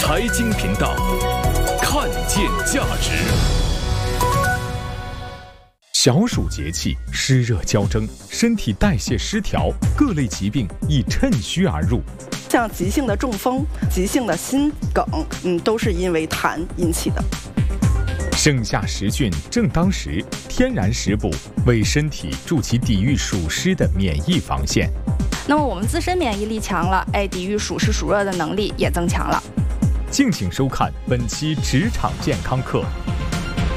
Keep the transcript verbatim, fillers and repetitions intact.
财经频道，看见价值。小暑节气，湿热交争，身体代谢失调，各类疾病亦趁虚而入。 像急性的中风、急性的心梗，嗯，都是因为痰引起的。 盛夏时汛正当时，天然食补为身体筑起抵御暑湿的免疫防线。 那么我们自身免疫力强了，哎，抵御暑湿暑热的能力也增强了。 敬请收看本期职场健康课。